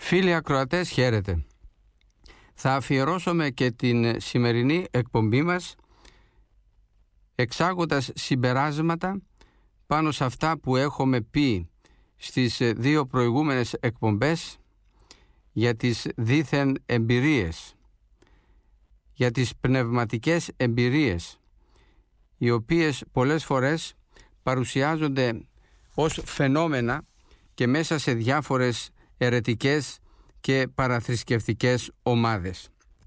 Φίλοι ακροατές, χαίρετε. Θα αφιερώσουμε και την σημερινή εκπομπή μας εξάγοντας συμπεράσματα πάνω σε αυτά που έχουμε πει στις δύο προηγούμενες εκπομπές για τις δήθεν εμπειρίες, για τις πνευματικές εμπειρίες, οι οποίες πολλές φορές παρουσιάζονται ως φαινόμενα και μέσα σε διάφορες αιρετικές και παραθρησκευτικές ομάδες.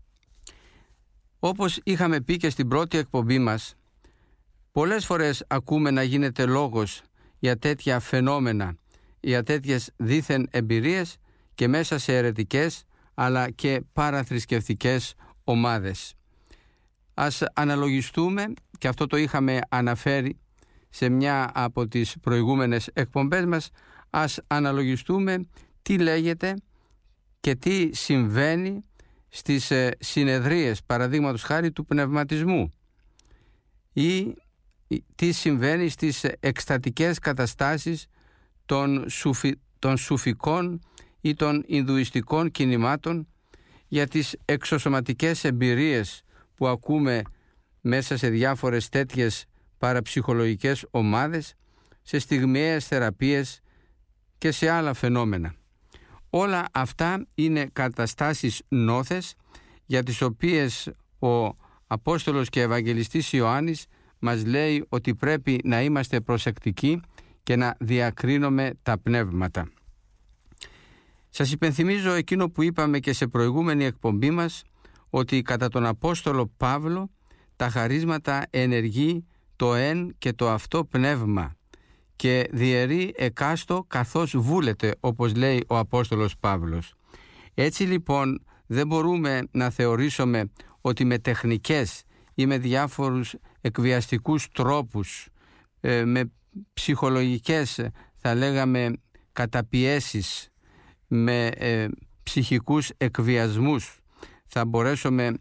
Όπως είχαμε πει και στην πρώτη εκπομπή μας, πολλές φορές ακούμε να γίνεται λόγος για τέτοια φαινόμενα, για τέτοιες δήθεν εμπειρίες και μέσα σε αιρετικές αλλά και παραθρησκευτικές ομάδες. Ας αναλογιστούμε, και αυτό το είχαμε αναφέρει σε μια από τις προηγούμενες εκπομπές μας, ας αναλογιστούμε τι λέγεται και τι συμβαίνει στις συνεδρίες, παραδείγματος χάρη, του πνευματισμού, ή τι συμβαίνει στις εκστατικές καταστάσεις των σουφικών ή των ινδουιστικών κινημάτων, για τις εξωσωματικές εμπειρίες που ακούμε μέσα σε διάφορες τέτοιες παραψυχολογικές ομάδες, σε στιγμιαίες θεραπείες και σε άλλα φαινόμενα. Όλα αυτά είναι καταστάσεις νόθες για τις οποίες ο Απόστολος και Ευαγγελιστής Ιωάννης μας λέει ότι πρέπει να είμαστε προσεκτικοί και να διακρίνουμε τα πνεύματα. Σας υπενθυμίζω εκείνο που είπαμε και σε προηγούμενη εκπομπή μας, ότι κατά τον Απόστολο Παύλο τα χαρίσματα ενεργεί το εν και το αυτό πνεύμα και διαιρεί εκάστο καθώς βούλεται, όπως λέει ο Απόστολος Παύλος. Έτσι λοιπόν δεν μπορούμε να θεωρήσουμε ότι με τεχνικές ή με διάφορους εκβιαστικούς τρόπους, με ψυχολογικές, θα λέγαμε, καταπιέσεις, με ψυχικούς εκβιασμούς θα μπορέσουμε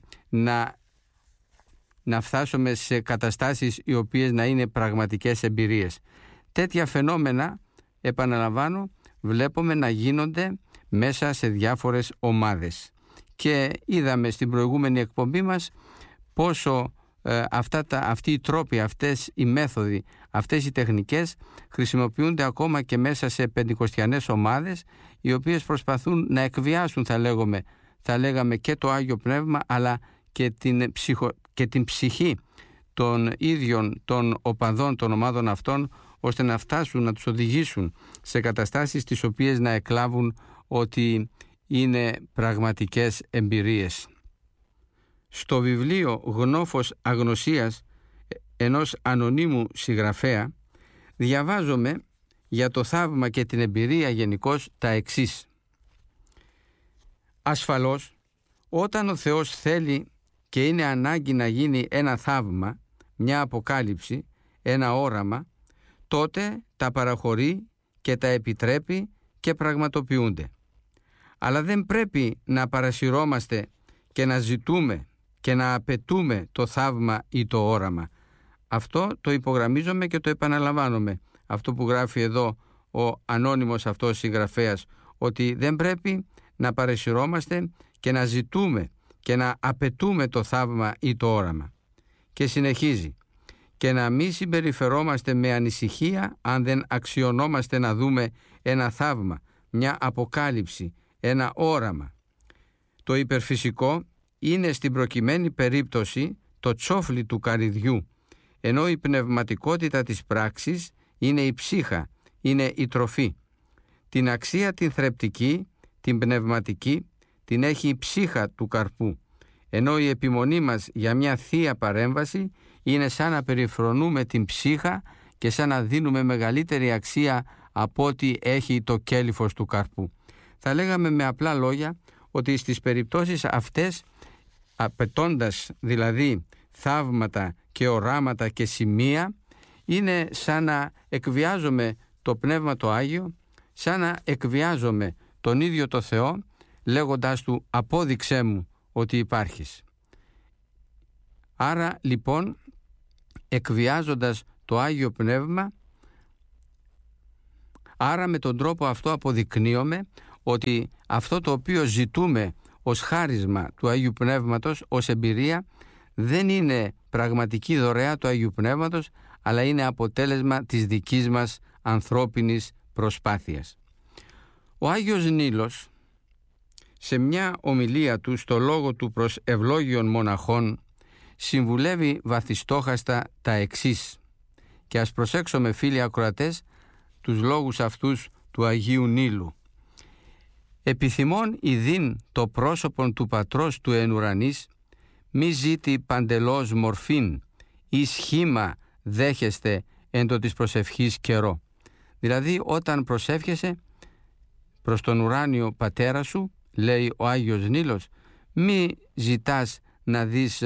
να φτάσουμε σε καταστάσεις οι οποίες να είναι πραγματικές εμπειρίες. Τέτοια φαινόμενα, επαναλαμβάνω, βλέπουμε να γίνονται μέσα σε διάφορες ομάδες. Και είδαμε στην προηγούμενη εκπομπή μας πόσο αυτοί οι τρόποι, αυτές οι μέθοδοι, αυτές οι τεχνικές χρησιμοποιούνται ακόμα και μέσα σε πεντηκοστιανές ομάδες, οι οποίες προσπαθούν να εκβιάσουν, θα λέγαμε, και το Άγιο Πνεύμα, αλλά και την ψυχή των ίδιων των οπαδών των ομάδων αυτών, ώστε να φτάσουν να τους οδηγήσουν σε καταστάσεις τις οποίες να εκλάβουν ότι είναι πραγματικές εμπειρίες. Στο βιβλίο «Γνώφος Αγνωσίας» ενός ανωνύμου συγγραφέα διαβάζουμε για το θαύμα και την εμπειρία γενικώς τα εξής. Ασφαλώς, όταν ο Θεός θέλει και είναι ανάγκη να γίνει ένα θαύμα, μια αποκάλυψη, ένα όραμα, τότε τα παραχωρεί και τα επιτρέπει και πραγματοποιούνται. Αλλά δεν πρέπει να παρασυρώμαστε και να ζητούμε και να απαιτούμε το θαύμα ή το όραμα. Αυτό το υπογραμμίζομαι και το επαναλαμβάνομαι. Αυτό που γράφει εδώ ο ανώνυμος αυτός συγγραφέας, ότι δεν πρέπει να παρασυρώμαστε και να ζητούμε και να απαιτούμε το θαύμα ή το όραμα. Και συνεχίζει, και να μην συμπεριφερόμαστε με ανησυχία αν δεν αξιωνόμαστε να δούμε ένα θαύμα, μια αποκάλυψη, ένα όραμα. Το υπερφυσικό είναι στην προκειμένη περίπτωση το τσόφλι του καρυδιού, ενώ η πνευματικότητα της πράξης είναι η ψύχα, είναι η τροφή. Την αξία την θρεπτική, την πνευματική, την έχει η ψύχα του καρπού, ενώ η επιμονή μας για μια θεία παρέμβαση είναι σαν να περιφρονούμε την ψύχα και σαν να δίνουμε μεγαλύτερη αξία από ό,τι έχει το κέλυφος του καρπού. Θα λέγαμε με απλά λόγια ότι στις περιπτώσεις αυτές, απαιτώντας δηλαδή θαύματα και οράματα και σημεία, είναι σαν να εκβιάζουμε το Πνεύμα το Άγιο, σαν να εκβιάζουμε τον ίδιο το Θεό, λέγοντάς του «απόδειξέ μου ότι υπάρχεις». Άρα λοιπόν, εκβιάζοντας το Άγιο Πνεύμα, άρα με τον τρόπο αυτό αποδεικνύουμε ότι αυτό το οποίο ζητούμε ως χάρισμα του Αγίου Πνεύματος, ως εμπειρία, δεν είναι πραγματική δωρεά του Αγίου Πνεύματος, αλλά είναι αποτέλεσμα της δικής μας ανθρώπινης προσπάθειας. Ο Άγιος Νήλος, σε μια ομιλία του στο λόγο του προς ευλόγιων μοναχών, συμβουλεύει βαθιστόχαστα τα εξής, και ας προσέξουμε, φίλοι ακροατές, τους λόγους αυτούς του Αγίου Νήλου. «Επιθυμών ιδίν το πρόσωπον του Πατρός του εν ουρανής, μη ζήτη παντελώς μορφήν, ή σχήμα δέχεστε εν το της προσευχής καιρό». Δηλαδή, όταν προσεύχεσαι προς τον ουράνιο Πατέρα σου, λέει ο Άγιος Νήλος, μη ζητάς να δεις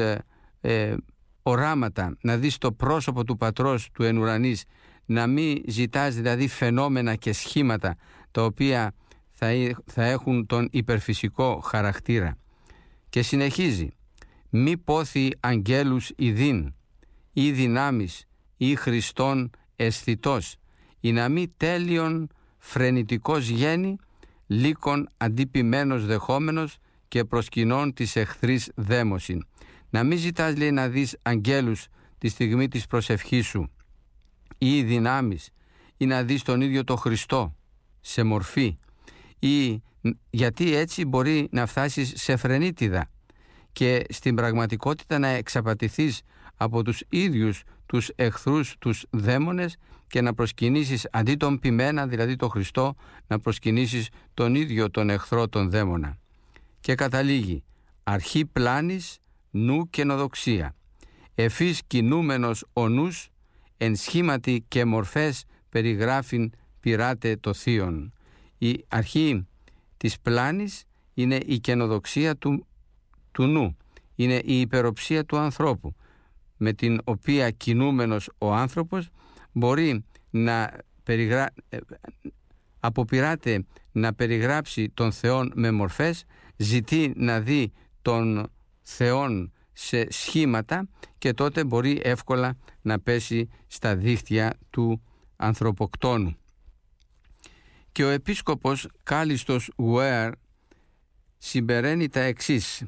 οράματα, να δεις το πρόσωπο του Πατρός του εν ουρανής, να μη ζητάς δηλαδή φαινόμενα και σχήματα τα οποία θα έχουν τον υπερφυσικό χαρακτήρα. Και συνεχίζει, μη πόθη αγγέλους ιδίν, ή δυνάμεις, ή Χριστόν αισθητός, ή να μη τέλειον φρενητικός γέννη, λύκον αντιπημένος δεχόμενος και προσκυνών της εχθρής δαίμωσιν. Να μην ζητάς, λέει, να δεις αγγέλους τη στιγμή της προσευχής σου, ή δυνάμεις, ή να δεις τον ίδιο το Χριστό σε μορφή, ή γιατί έτσι μπορεί να φτάσεις σε φρενίτιδα και στην πραγματικότητα να εξαπατηθείς από τους ίδιους τους εχθρούς, τους δαίμονες, και να προσκυνήσεις αντί τον ποιμένα, δηλαδή τον Χριστό, να προσκυνήσεις τον ίδιο τον εχθρό, τον δαίμονα. Και καταλήγει, αρχή πλάνης νου καινοδοξία, εφής κινούμενος ο νους, εν σχήματι και μορφές περιγράφειν πειράτε το θείον. Η αρχή της πλάνης είναι η καινοδοξία του νου, είναι η υπεροψία του ανθρώπου, με την οποία κινούμενος ο άνθρωπος μπορεί να αποπειράται να περιγράψει τον Θεόν με μορφές, ζητεί να δει τον Θεόν σε σχήματα, και τότε μπορεί εύκολα να πέσει στα δίχτυα του ανθρωποκτόνου. Και ο επίσκοπος Κάλιστος Γουέρ συμπεραίνει τα εξής.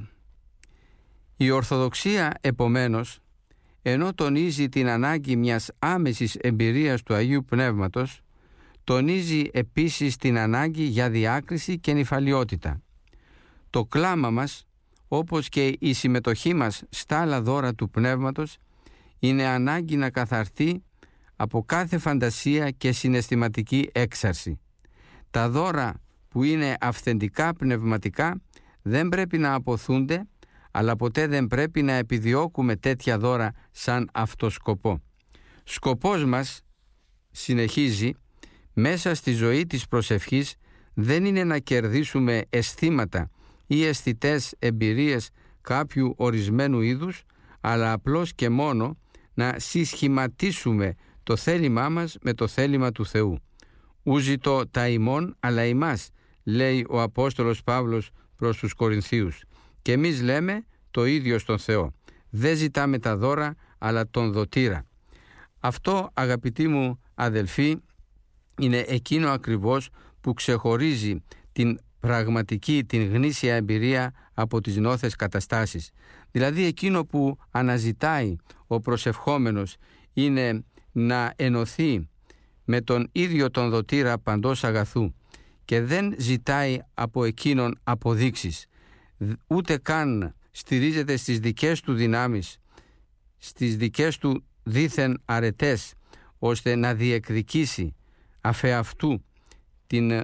Η Ορθοδοξία, επομένως, ενώ τονίζει την ανάγκη μιας άμεσης εμπειρίας του Αγίου Πνεύματος, τονίζει επίσης την ανάγκη για διάκριση και νηφαλιότητα. Το κλάμα μας, όπως και η συμμετοχή μας στα άλλα δώρα του Πνεύματος, είναι ανάγκη να καθαρθεί από κάθε φαντασία και συναισθηματική έξαρση. Τα δώρα που είναι αυθεντικά πνευματικά δεν πρέπει να αποθούνται, αλλά ποτέ δεν πρέπει να επιδιώκουμε τέτοια δώρα σαν αυτό σκοπό. Σκοπός μας, συνεχίζει, μέσα στη ζωή της προσευχής δεν είναι να κερδίσουμε αισθήματα ή αισθητές εμπειρίες κάποιου ορισμένου είδους, αλλά απλώς και μόνο να συσχηματίσουμε το θέλημά μας με το θέλημα του Θεού. «Ούζητο τα ημών, αλλά ημάς», λέει ο Απόστολος Παύλος προς τους Κορινθίους. Και εμείς λέμε το ίδιο στον Θεό. Δεν ζητάμε τα δώρα, αλλά τον δοτήρα. Αυτό, αγαπητοί μου αδελφοί, είναι εκείνο ακριβώς που ξεχωρίζει την πραγματική, την γνήσια εμπειρία από τις νόθες καταστάσεις. Δηλαδή εκείνο που αναζητάει ο προσευχόμενος είναι να ενωθεί με τον ίδιο τον δοτήρα παντός αγαθού, και δεν ζητάει από εκείνον αποδείξεις, ούτε καν στηρίζεται στις δικές του δυνάμεις, στις δικές του δήθεν αρετές, ώστε να διεκδικήσει αφεαυτού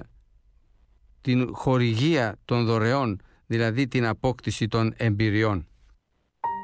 την χορηγία των δωρεών, δηλαδή την απόκτηση των εμπειριών.